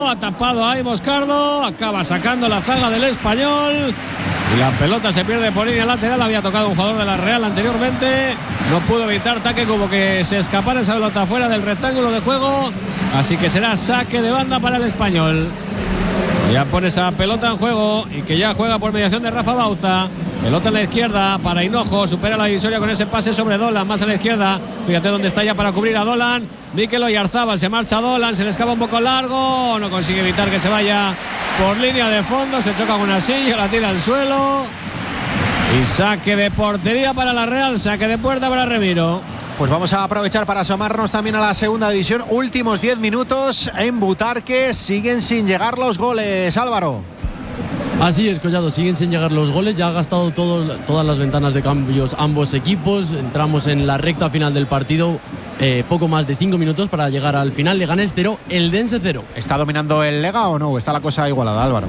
Ha tapado ahí Moscardo, acaba sacando la zaga del Español y la pelota se pierde por línea lateral. Había tocado un jugador de la Real anteriormente, no pudo evitar Taque, como que se escapara esa pelota fuera del rectángulo de juego, así que será saque de banda para el Español. Ya pone esa pelota en juego y que ya juega por mediación de Rafa Bauza. Pelota en la izquierda para Hinojo, supera la divisoria con ese pase sobre Dolan, más a la izquierda. Fíjate dónde está ya para cubrir a Dolan. Mikel Oyarzabal, se marcha Dolan, se le escapa un poco largo, no consigue evitar que se vaya por línea de fondo, se choca con una silla, la tira al suelo. Y saque de portería para la Real, saque de puerta para Remiro. Pues vamos a aprovechar para asomarnos también a la segunda división. Últimos 10 minutos en Butarque, siguen sin llegar los goles, Álvaro. Así es, Collado, siguen sin llegar los goles. Ya ha gastado todas las ventanas de cambios ambos equipos. Entramos en la recta final del partido. Poco más de 5 minutos para llegar al final. Leganés 0, Eldense 0. ¿Está dominando el Lega o no? ¿Está la cosa igualada, Álvaro?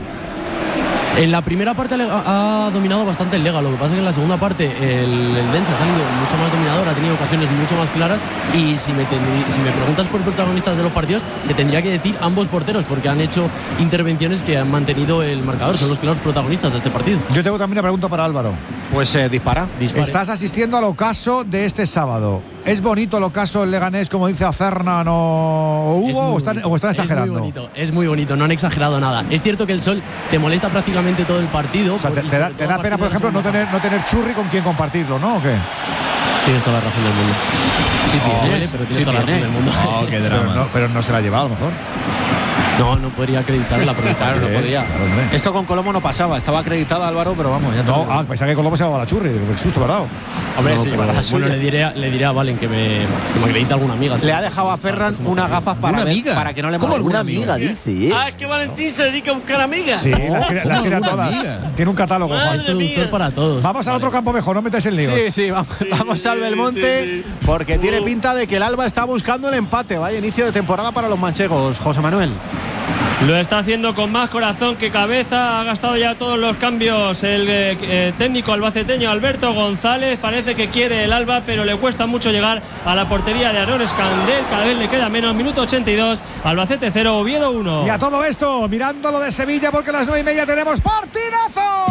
En la primera parte ha dominado bastante el Lega. Lo que pasa es que en la segunda parte el Eldense ha salido mucho más dominador, ha tenido ocasiones mucho más claras. Y si me preguntas por protagonistas de los partidos, te tendría que decir ambos porteros, porque han hecho intervenciones que han mantenido el marcador. Son los claros protagonistas de este partido. Yo tengo también una pregunta para Álvaro. Pues dispara. Estás asistiendo al ocaso de este sábado. ¿Es bonito el ocaso el Leganés, como dice Acernan o Hugo, o están exagerando? Es muy bonito, no han exagerado nada. Es cierto que el sol te molesta prácticamente todo el partido. O sea, te da pena, por ejemplo, no tener churri con quien compartirlo, ¿no? ¿O qué? Tienes toda la razón del mundo. Sí tiene, pero tienes toda la razón del mundo. Oh, qué drama. Pero no se la ha llevado, a lo mejor. No podría acreditarla, porque claro, no podía. Esto con Colomo no pasaba, estaba acreditada, Álvaro, pero vamos, ya no. Pensaba que Colomo se llevaba la churri, qué susto, ¿verdad? Hombre, no, se llevará la suya. Bueno, le diré a Valen que me acredite alguna amiga. Le ha dejado a Ferran unas gafas para que no le ¿Cómo alguna amiga, dice? Es que Valentín se dedica a buscar amigas. Sí, las tiene todas. Tiene un catálogo. Es productor para todos. Vamos al otro campo mejor, no metáis en líos. Sí, vamos al Belmonte, porque tiene pinta de que el Alba está buscando el empate. Vaya inicio de temporada para los manchegos, José Manuel. Lo está haciendo con más corazón que cabeza. Ha gastado ya todos los cambios el técnico albaceteño Alberto González. Parece que quiere el Alba, pero le cuesta mucho llegar a la portería de Aarón Escandel. Cada vez le queda menos. Minuto 82. Albacete 0, Oviedo 1. Y a todo esto, mirando lo de Sevilla, porque a las 9:30 tenemos partidazo.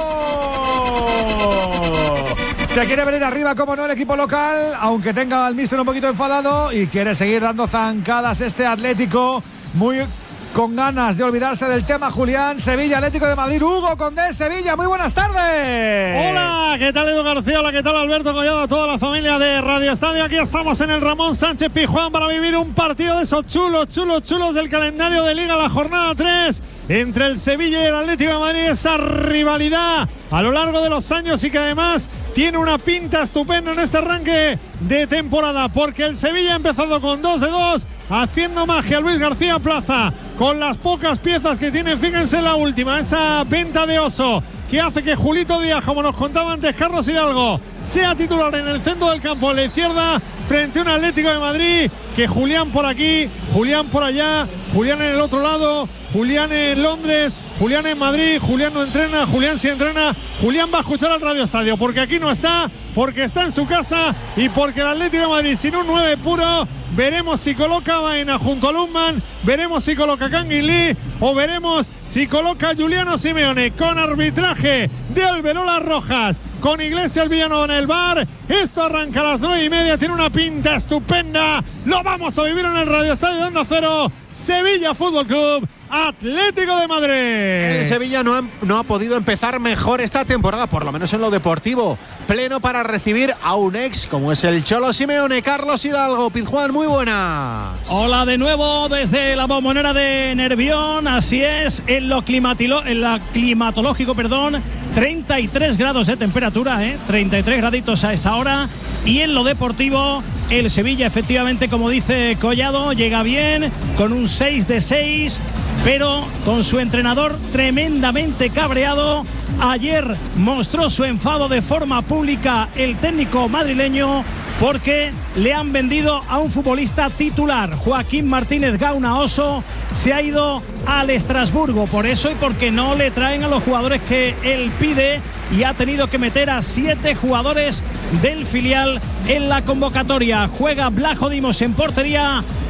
Se quiere venir arriba, como no, el equipo local, aunque tenga al míster un poquito enfadado, y quiere seguir dando zancadas este Atlético, muy con ganas de olvidarse del tema. Julián, Sevilla, Atlético de Madrid. Hugo Condé, Sevilla, muy buenas tardes. Hola, ¿qué tal Edu García? Hola, ¿qué tal Alberto Collado? A toda la familia de Radio Estadio. Aquí estamos en el Ramón Sánchez Pizjuán para vivir un partido de esos chulos del calendario de Liga, la jornada 3, entre el Sevilla y el Atlético de Madrid. Esa rivalidad a lo largo de los años, y que además tiene una pinta estupenda en este arranque de temporada, porque el Sevilla ha empezado con 2-2, haciendo magia Luis García Plaza con las pocas piezas que tiene. Fíjense la última, esa venta de Oso, que hace que Julito Díaz, como nos contaba antes Carlos Hidalgo, sea titular en el centro del campo, a la izquierda, frente a un Atlético de Madrid que Julián por aquí, Julián por allá, Julián en el otro lado, Julián en Londres, Julián en Madrid. Julián no entrena, Julián sí entrena. Julián va a escuchar al Radio Estadio, porque aquí no está, porque está en su casa, y porque el Atlético de Madrid sin un 9 puro. Veremos si coloca a Baena junto a Lundman, veremos si coloca a Kangin Lee, o veremos si coloca a Giuliano Simeone, con arbitraje de Alberola Rojas, con Iglesias Villanueva en el bar. Esto arranca a las 9:30, tiene una pinta estupenda. Lo vamos a vivir en el Radio Estadio de Onda Cero. Sevilla Fútbol Club, Atlético de Madrid. El Sevilla no ha podido empezar mejor esta temporada, por lo menos en lo deportivo. Pleno para recibir a un ex como es el Cholo Simeone. Carlos Hidalgo, Pizjuán, muy buenas. Hola de nuevo desde la Bombonera de Nervión. Así es, en lo climatológico, 33 grados de temperatura, 33 graditos a esta hora. Y en lo deportivo, el Sevilla, efectivamente, como dice Collado, llega bien, con un 6-6, pero con su entrenador tremendamente cabreado. Ayer mostró su enfado de forma pública el técnico madrileño, porque le han vendido a un futbolista titular. Joaquín Martínez Gauna Oso se ha ido al Estrasburgo por eso, y porque no le traen a los jugadores que él pide, y ha tenido que meter a 7 jugadores del filial en la convocatoria. Juega Blajo Dimos en portería,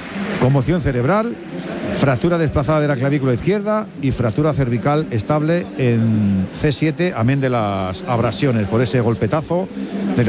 conmoción cerebral, fractura desplazada de la clavícula izquierda y fractura cervical estable en C7, amén de las abrasiones por ese golpetazo.